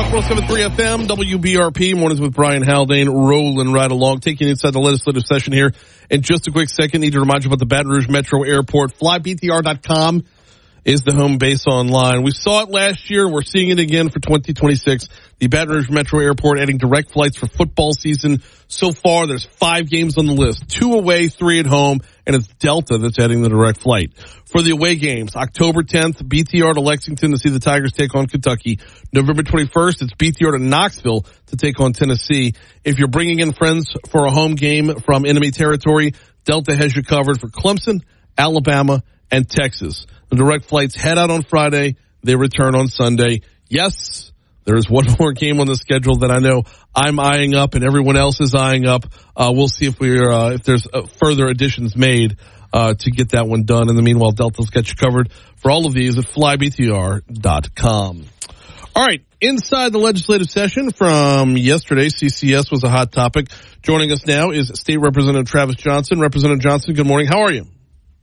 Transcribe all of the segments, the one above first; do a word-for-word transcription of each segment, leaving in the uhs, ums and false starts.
one oh seven point three F M, W B R P, mornings with Brian Haldane, rolling right along, taking you inside the legislative session here. In just a quick second, need to remind you about the Baton Rouge Metro Airport. fly b t r dot com is the home base online. We saw it last year. We're seeing it again for twenty twenty-six. The Baton Rouge Metro Airport adding direct flights for football season. So far, there's five games on the list, two away, three at home, and it's Delta that's adding the direct flight. For the away games, October tenth, B T R to Lexington to see the Tigers take on Kentucky. November twenty-first, it's B T R to Knoxville to take on Tennessee. If you're bringing in friends for a home game from enemy territory, Delta has you covered for Clemson, Alabama, and Texas. The direct flights head out on Friday. They return on Sunday. Yes, there is one more game on the schedule that I know I'm eyeing up and everyone else is eyeing up. Uh, we'll see if we're uh, if there's uh, further additions made uh, to get that one done. In the meanwhile, Delta's got you covered for all of these at fly b t r dot com. All right, inside the legislative session from yesterday, C C S was a hot topic. Joining us now is State Representative Travis Johnson. Representative Johnson, good morning. How are you?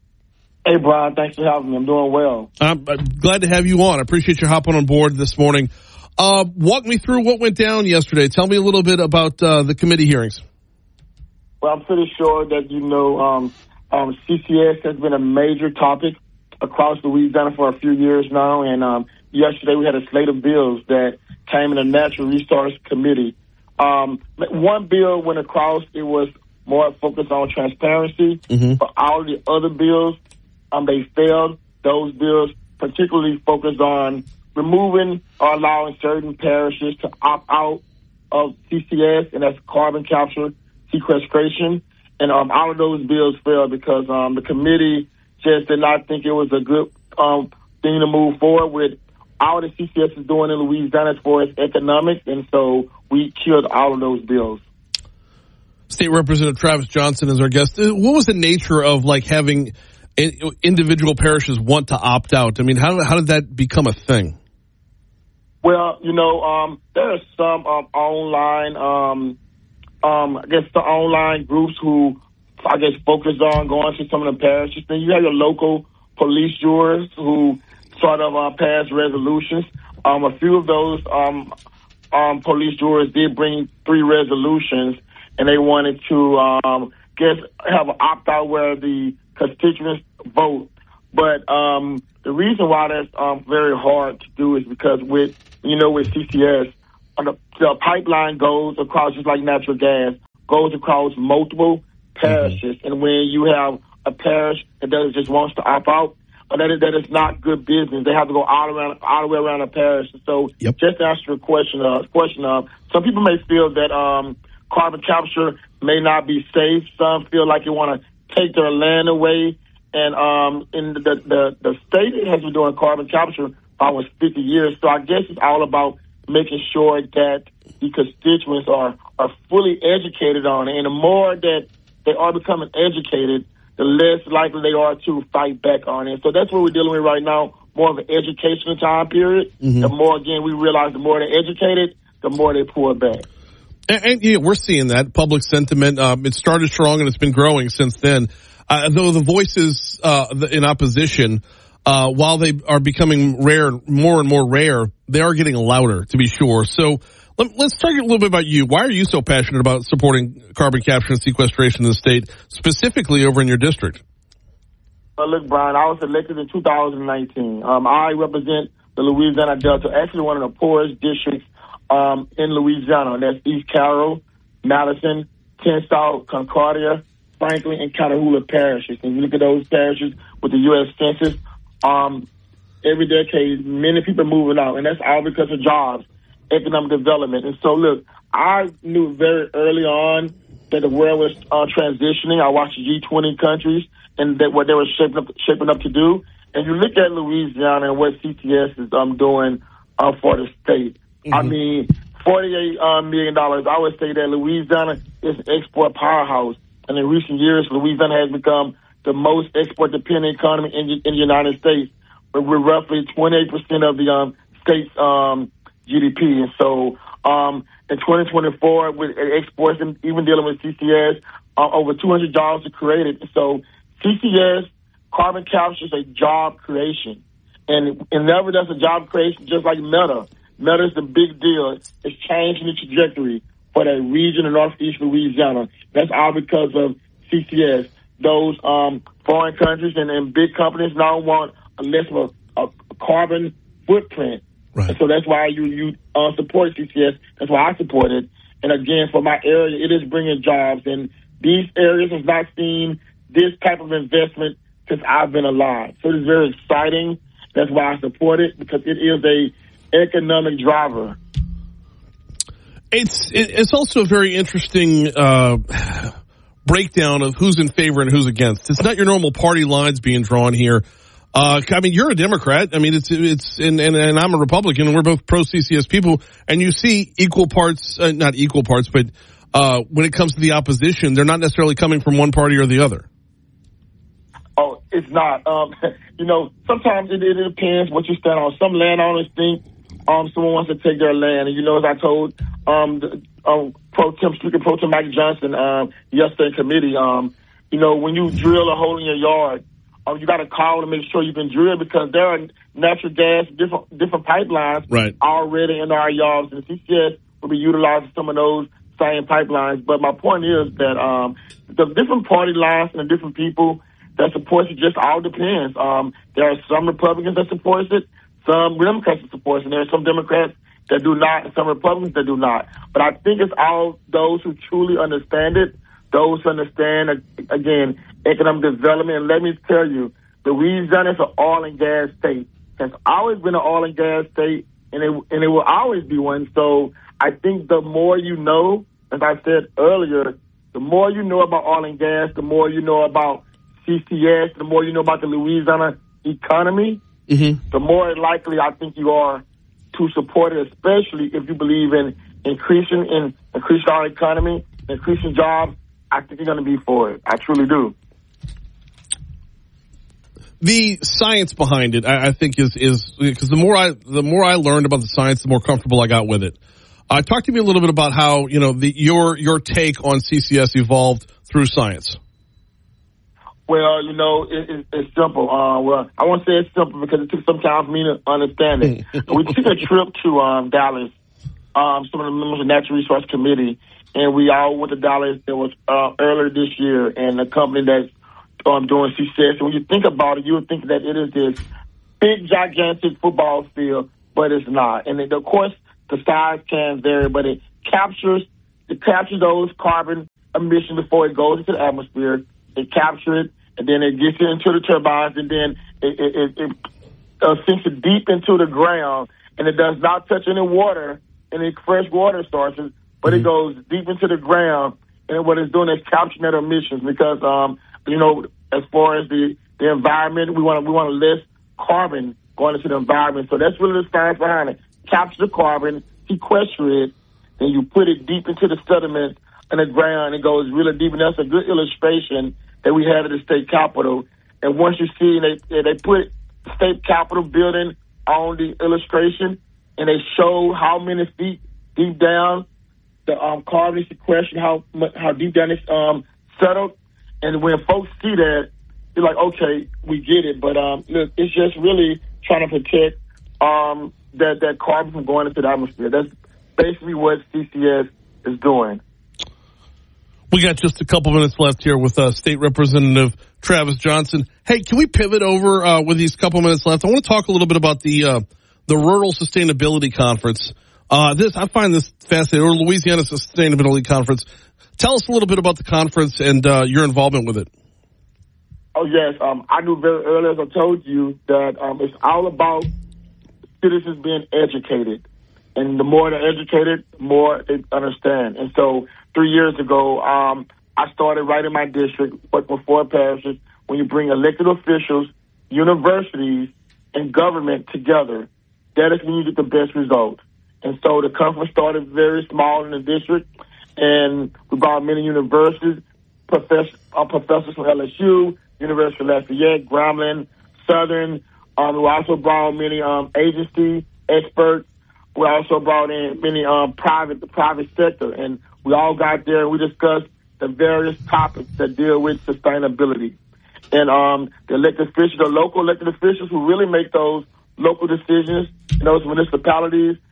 Hey, Brian, thanks for having me. I'm doing well. I'm glad to have you on. I appreciate you hopping on board this morning. Uh, walk me through what went down yesterday. Tell me a little bit about uh, the committee hearings. Well, I'm pretty sure that you know um, um, C C S has been a major topic across Louisiana for a few years now, and um, yesterday we had a slate of bills that came in the Natural Resource Committee. Um, one bill went across. It was more focused on transparency. Mm-hmm. But all the other bills, Um, they failed. Those bills particularly focused on removing or allowing certain parishes to opt out of C C S, and that's carbon capture sequestration. And um, all of those bills failed because um, the committee just did not think it was a good um, thing to move forward with. All the C C S is doing in Louisiana as far as economics, and so we killed all of those bills. State Representative Travis Johnson is our guest. What was the nature of like having individual parishes want to opt out? I mean, how how did that become a thing? Well, you know, um, there are some um, online, um, um, I guess, the online groups who, I guess, focus on going to some of the parishes. Then you have your local police jurors who sort of uh, pass resolutions. Um, a few of those um, um, police jurors did bring three resolutions, and they wanted to, um, guess, have an opt-out where the constituents vote. But um, the reason why that's um, very hard to do is because with, you know, with C C S, uh, the, the pipeline goes across, just like natural gas, goes across multiple parishes. Mm-hmm. And when you have a parish that does, just wants to opt out, uh, that is, that is not good business. They have to go all around, all the way around a parish. So yep. Just to answer your question, uh, question of, some people may feel that um, carbon capture may not be safe. Some feel like you want to take their land away. And um, in the, the the state has been doing carbon capture for almost fifty years. So I guess it's all about making sure that the constituents are, are fully educated on it. And the more that they are becoming educated, the less likely they are to fight back on it. So that's what we're dealing with right now, more of an educational time period. Mm-hmm. The more, again, we realize the more they're educated, the more they pull back. And, and yeah, we're seeing that public sentiment. Um, it started strong and it's been growing since then. Uh, though the voices uh, in opposition, uh, while they are becoming rare, more and more rare, they are getting louder, to be sure. So let, let's talk a little bit about you. Why are you so passionate about supporting carbon capture and sequestration in the state, specifically over in your district? Well, look, Brian, I was elected in two thousand nineteen. Um, I represent the Louisiana Delta, actually one of the poorest districts um, in Louisiana. And that's East Carroll, Madison, Tensas, Concordia, Franklin, and Catahoula parishes. And you look at those parishes with the U S Census, um, every decade, many people are moving out, and that's all because of jobs, economic development. And so, look, I knew very early on that the world was uh, transitioning. I watched G twenty countries and that what they were shaping up, shaping up to do. And you look at Louisiana and what C T S is um, doing uh, for the state. Mm-hmm. I mean, forty-eight uh, million dollars. I would say that Louisiana is an export powerhouse. And in recent years, Louisiana has become the most export-dependent economy in, in the United States. But we're roughly twenty-eight percent of the um, state's um, G D P. And so um, in twenty twenty-four, with exports and even dealing with C C S, uh, over two hundred jobs are created. So C C S, carbon capture, is a job creation. And it never does a job creation just like Meta. Meta is the big deal. It's changing the trajectory for that region of Northeast Louisiana. That's all because of C C S. Those um, foreign countries and, and big companies now want a less of a, a carbon footprint. Right. And so that's why you, you uh, support C C S. That's why I support it. And again, for my area, it is bringing jobs. And these areas have not seen this type of investment since I've been alive. So it's very exciting. That's why I support it, because it is a economic driver. It's it's also a very interesting uh, breakdown of who's in favor and who's against. It's not your normal party lines being drawn here. Uh, I mean, you're a Democrat. I mean, it's it's and, and, and I'm a Republican, and we're both pro C C S people. And you see equal parts, uh, not equal parts, but uh, when it comes to the opposition, they're not necessarily coming from one party or the other. Oh, it's not. Um, you know, sometimes it, it depends what you stand on. Some landowners think um, someone wants to take their land. And, you know, as I told um, the, um, Pro Tem Speaker Pro Tem Mike Johnson um, yesterday in committee, um, you know, when you drill a hole in your yard, um, you got to call to make sure you can drill, because there are natural gas, different different pipelines right. already in our yards. And C C S will be utilizing some of those same pipelines. But my point is that um, the different party lines and the different people that supports it just all depends. Um, there are some Republicans that support it, some Democrats that support it, and there are some Democrats that do not, and some Republicans that do not. But I think it's all those who truly understand it, those who understand, again, economic development. And let me tell you, Louisiana is an oil and gas state. It's always been an oil and gas state, and it, and it will always be one. So I think the more you know, as I said earlier, the more you know about oil and gas, the more you know about C C S, the more you know about the Louisiana economy, mm-hmm. the more likely I think you are to support it, especially if you believe in increasing in increasing our economy, increasing jobs. I think you're going to be for it. I truly do. The science behind it, I, I think, is is because the more I the more I learned about the science, the more comfortable I got with it. Uh, talk to me a little bit about how you know the, your your take on C C S evolved through science. Well, you know, it, it, it's simple. Uh, well, I won't say it's simple because it took some time for me to understand it. We took a trip to um, Dallas, um, some of the members of the Natural Resource Committee, and we all went to Dallas. It was uh, earlier this year, and the company that's um, doing C C S. And when you think about it, you would think that it is this big, gigantic football field, but it's not. And it, of course, the size can vary, but it captures it captures those carbon emissions before it goes into the atmosphere. It captures it, and then it gets into the turbines, and then it, it, it, it uh, sinks it deep into the ground, and it does not touch any water, any fresh water sources, but mm-hmm. it goes deep into the ground, and what it's doing is capturing that emissions, because, um, you know, as far as the, the environment, we want we want less carbon going into the environment. So that's really the science behind it. Capture the carbon, sequester it, and you put it deep into the sediment in the ground. It goes really deep, and that's a good illustration that we had at the state capitol. And once you see, they they put the state capitol building on the illustration, and they show how many feet deep down the um, carbon sequestration, how how deep down it's um, settled. And when folks see that, they're like, okay, we get it. But um, look, it's just really trying to protect um, that that carbon from going into the atmosphere. That's basically what C C S is doing. We got just a couple minutes left here with uh, State Representative Travis Johnson. Hey, can we pivot over uh, with these couple minutes left? I want to talk a little bit about the uh, the Rural Sustainability Conference. Uh, this I find this fascinating, or Louisiana Sustainability Conference. Tell us a little bit about the conference and uh, your involvement with it. Oh, yes. Um, I knew very early, as I told you, that um, it's all about citizens being educated. And the more they're educated, the more they understand. And so three years ago, um, I started right in my district, working with four parishes. When you bring elected officials, universities, and government together, that is when you get the best results. And so the conference started very small in the district, and we brought many universities, professors, uh, professors from L S U, University of Lafayette, Grambling, Southern. Um, we also brought many um, agency experts. We also brought in many um, private, the private sector, and we all got there and we discussed the various topics that deal with sustainability. And um, the elected officials, the local elected officials who really make those local decisions in those municipalities,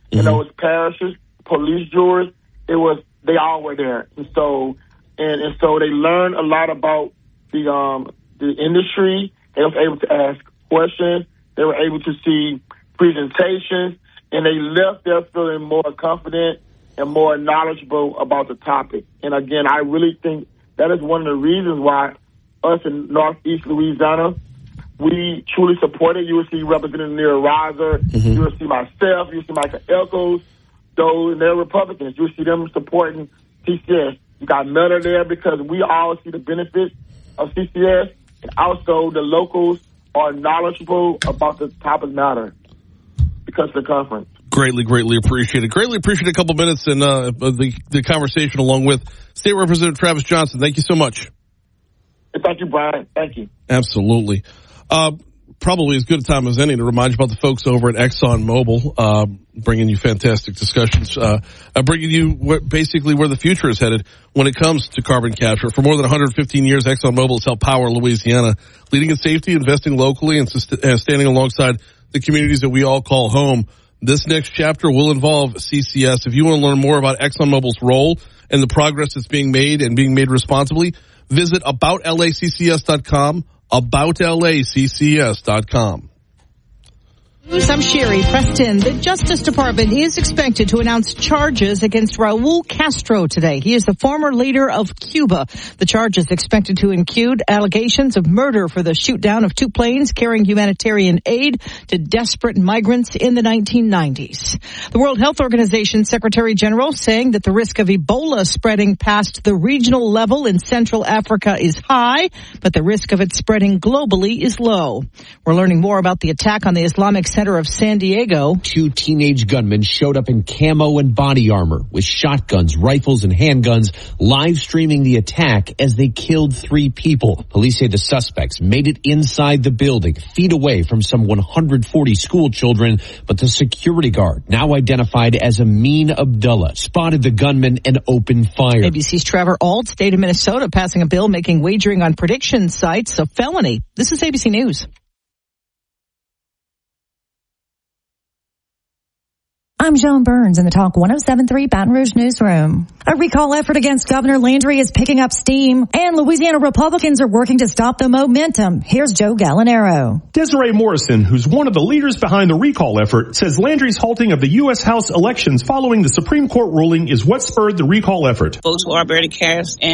Mm-hmm. And those parishes, police jurors, it was, they all were there. And so, and, and so they learned a lot about the, um, the industry. They were able to ask questions. They were able to see presentations, and they left there feeling more confident and more knowledgeable about the topic. And again, I really think that is one of the reasons why us in Northeast Louisiana, we truly support it. You will see Representative Neil Reiser. Mm-hmm. You will see myself. You will see Michael Echols. Those, and they're Republicans. You will see them supporting C C S. You got Miller there because we all see the benefits of C C S. And also the locals are knowledgeable about the topic matter because of the conference. Greatly, greatly appreciated. Greatly appreciate a couple minutes and uh, the, the conversation along with State Representative Travis Johnson. Thank you so much. Thank you, Brian. Thank you. Absolutely. Uh, probably as good a time as any to remind you about the folks over at ExxonMobil, uh, bringing you fantastic discussions, uh, uh, bringing you where, basically where the future is headed when it comes to carbon capture. For more than one hundred fifteen years, ExxonMobil has helped power Louisiana, leading in safety, investing locally, and sust- uh, standing alongside the communities that we all call home. This next chapter will involve C C S. If you want to learn more about ExxonMobil's role and the progress that's being made and being made responsibly, visit about L A C C S dot com, about L A C C S dot com. I'm Sherry Preston. The Justice Department is expected to announce charges against Raul Castro today. He is the former leader of Cuba. The charge is expected to include allegations of murder for the shoot-down of two planes carrying humanitarian aid to desperate migrants in the nineteen nineties. The World Health Organization Secretary General saying that the risk of Ebola spreading past the regional level in Central Africa is high, but the risk of it spreading globally is low. We're learning more about the attack on the Islamic Center of San Diego. Two teenage gunmen showed up in camo and body armor with shotguns, rifles, and handguns, live streaming the attack as they killed three people. Police say the suspects made it inside the building, feet away from some one hundred forty school children, but the security guard, now identified as Amin Abdullah, spotted the gunman and opened fire. A B C's Trevor Ault, state of Minnesota, passing a bill making wagering on prediction sites a felony. This is A B C News. I'm Joan Burns in the Talk one oh seven point three Baton Rouge newsroom. A recall effort against Governor Landry is picking up steam, and Louisiana Republicans are working to stop the momentum. Here's Joe Gallinaro. Desiree Morrison, who's one of the leaders behind the recall effort, says Landry's halting of the U S House elections following the Supreme Court ruling is what spurred the recall effort. Votes were already cast, and